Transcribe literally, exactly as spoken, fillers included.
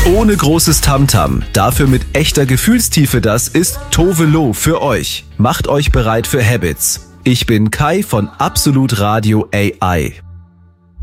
Ohne großes Tamtam, dafür mit echter Gefühlstiefe, das ist Tove Lo für euch. Macht euch bereit für Habits. Ich bin Kai von Absolut Radio A I.